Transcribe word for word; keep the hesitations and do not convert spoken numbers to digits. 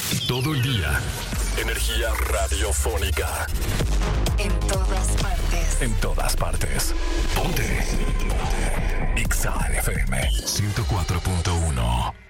Todo el día. Energía radiofónica. En todas partes. En todas partes. Ponte. Ponte. Exa F M ciento cuatro punto uno.